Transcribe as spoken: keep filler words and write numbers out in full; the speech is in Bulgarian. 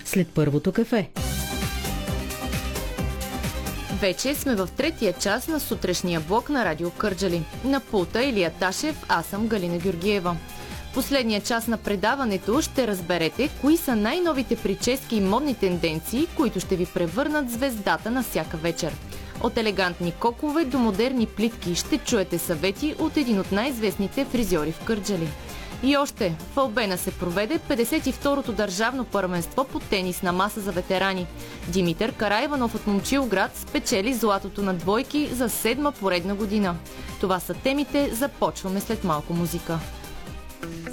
след първото кафе. Вече сме в третия час на сутрешния блок на Радио Кърджали. На пулта Илия Ташев, аз съм Галина Георгиева. В последния час на предаването ще разберете кои са най-новите прически и модни тенденции, които ще ви превърнат звездата на всяка вечер. От елегантни кокове до модерни плитки ще чуете съвети от един от най-известните фризьори в Кърджали. И още, в Албена се проведе петдесет и второто държавно първенство по тенис на маса за ветерани. Димитър Караиванов от Момчилград спечели златото на двойки за седма поредна година. Това са темите, започваме след малко музика.